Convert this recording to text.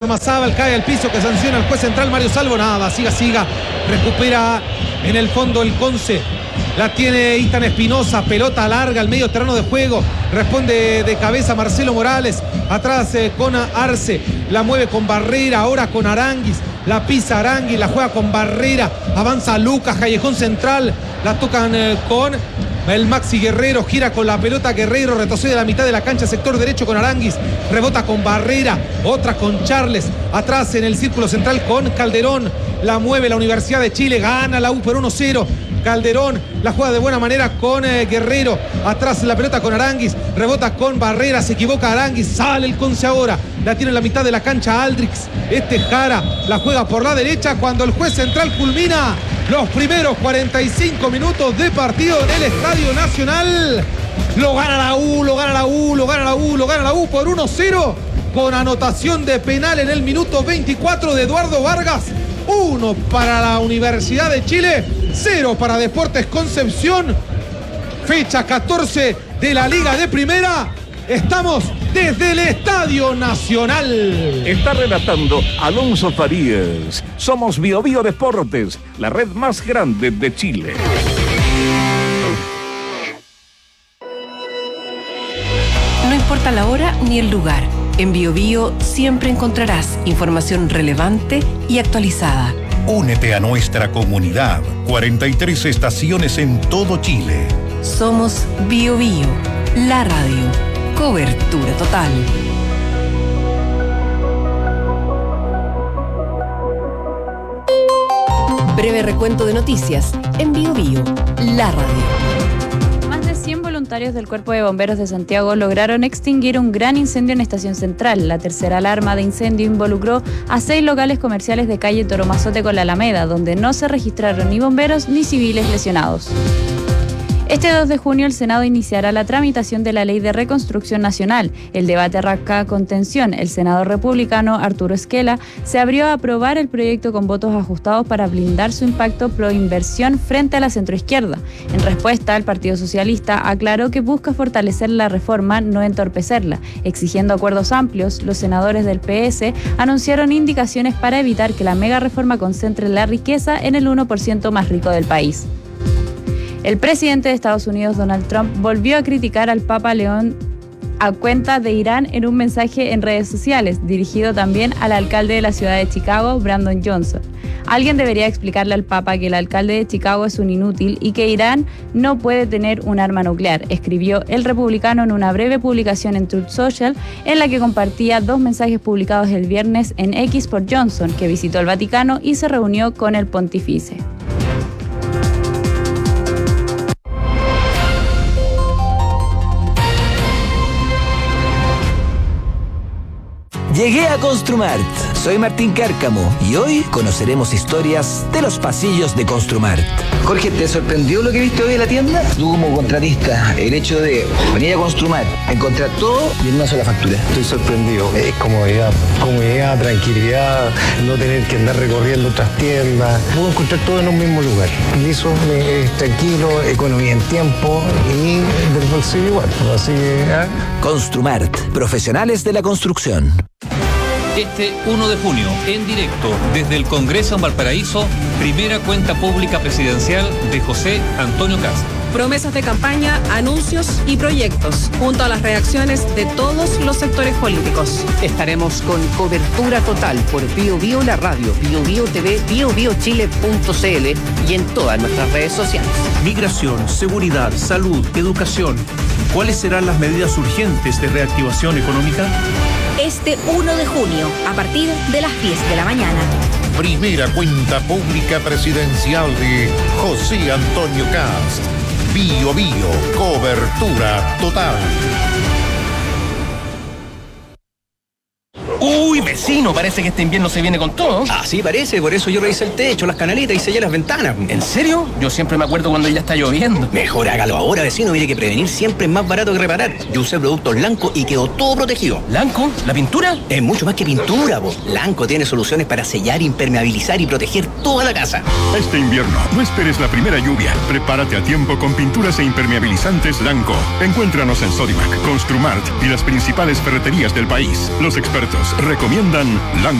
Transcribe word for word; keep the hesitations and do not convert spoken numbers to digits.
Ormazábal cae al piso, que sanciona el juez central Mario Salvo. Nada, siga, siga. Recupera en el fondo el Conce. La tiene Ethan Espinosa, pelota larga al medio terreno de juego. Responde de cabeza Marcelo Morales. Atrás eh, con Arce. La mueve con Barrera, ahora con Aranguis. La pisa Aranguis, la juega con Barrera. Avanza Lucas, callejón central. La tocan eh, con el Maxi Guerrero. Gira con la pelota Guerrero. Retrocede a la mitad de la cancha, sector derecho con Aranguis. Rebota con Barrera. Otra con Charles. Atrás en el círculo central con Calderón. La mueve la Universidad de Chile. Gana la U por uno cero. Calderón la juega de buena manera con eh, Guerrero. Atrás la pelota con Aranguis. Rebota con Barrera. Se equivoca Aranguis. Sale el Conce ahora. La tiene en la mitad de la cancha Aldrix. Este Jara la juega por la derecha cuando el juez central culmina los primeros cuarenta y cinco minutos de partido en el Estadio Nacional. Lo gana la U, lo gana la U, lo gana la U, lo gana la U por uno cero. Con anotación de penal en el minuto veinticuatro de Eduardo Vargas. uno para la Universidad de Chile, cero para Deportes Concepción. Fecha catorce de la Liga de Primera. Estamos desde el Estadio Nacional. Está relatando Alonso Farías. Somos Bio Bio Deportes, la red más grande de Chile. No importa la hora ni el lugar. En Bio Bio siempre encontrarás información relevante y actualizada. Únete a nuestra comunidad. cuarenta y tres estaciones en todo Chile. Somos Bio Bio, la radio. Cobertura total. Breve recuento de noticias en Bio Bio, la radio. Más de cien voluntarios del Cuerpo de Bomberos de Santiago lograron extinguir un gran incendio en Estación Central. La tercera alarma de incendio involucró a seis locales comerciales de calle Toromazote con la Alameda, donde no se registraron ni bomberos ni civiles lesionados. Este dos de junio el Senado iniciará la tramitación de la Ley de Reconstrucción Nacional. El debate arranca con tensión. El senador republicano Arturo Esquela se abrió a aprobar el proyecto con votos ajustados para blindar su impacto pro inversión frente a la centroizquierda. En respuesta, el Partido Socialista aclaró que busca fortalecer la reforma, no entorpecerla. Exigiendo acuerdos amplios, los senadores del P S anunciaron indicaciones para evitar que la mega reforma concentre la riqueza en el uno por ciento más rico del país. El presidente de Estados Unidos, Donald Trump, volvió a criticar al Papa León a cuenta de Irán en un mensaje en redes sociales, dirigido también al alcalde de la ciudad de Chicago, Brandon Johnson. Alguien debería explicarle al Papa que el alcalde de Chicago es un inútil y que Irán no puede tener un arma nuclear, escribió el republicano en una breve publicación en Truth Social, en la que compartía dos mensajes publicados el viernes en X por Johnson, que visitó el Vaticano y se reunió con el pontífice. Llegué a Construmart. Soy Martín Cárcamo y hoy conoceremos historias de los pasillos de Construmart. Jorge, ¿te sorprendió lo que viste hoy en la tienda? Tú como contratista, el hecho de venir a Construmart, encontrar todo y en una sola factura. Estoy sorprendido. Es comodidad, comodidad, tranquilidad, no tener que andar recorriendo otras tiendas. Puedo encontrar todo en un mismo lugar. Y eso es tranquilo, economía en tiempo y del bolsillo igual. Así que, ¿eh? Construmart, profesionales de la construcción. Este uno de junio, en directo, desde el Congreso en Valparaíso, primera cuenta pública presidencial de José Antonio Kast. Promesas de campaña, anuncios y proyectos, junto a las reacciones de todos los sectores políticos. Estaremos con cobertura total por Bio Bio la radio, Bio Bio T V, bio bio chile punto c l y en todas nuestras redes sociales. Migración, seguridad, salud, educación. ¿Cuáles serán las medidas urgentes de reactivación económica? Este uno de junio, a partir de las diez de la mañana. Primera cuenta pública presidencial de José Antonio Kast. Bio Bio, cobertura total. Uy, vecino, parece que este invierno se viene con todo. Ah, sí, parece, por eso yo revisé el techo, las canaletas y sellé las ventanas. ¿En serio? Yo siempre me acuerdo cuando ya está lloviendo. Mejor hágalo ahora, vecino, mire que prevenir siempre es más barato que reparar. Yo usé productos Lanco y quedó todo protegido. ¿Lanco? ¿La pintura? Es mucho más que pintura, vos. Lanco tiene soluciones para sellar, impermeabilizar y proteger toda la casa. Este invierno, no esperes la primera lluvia. Prepárate a tiempo con pinturas e impermeabilizantes Lanco. Encuéntranos en Sodimac, Construmart y las principales ferreterías del país. Los expertos recomiendan Lanco.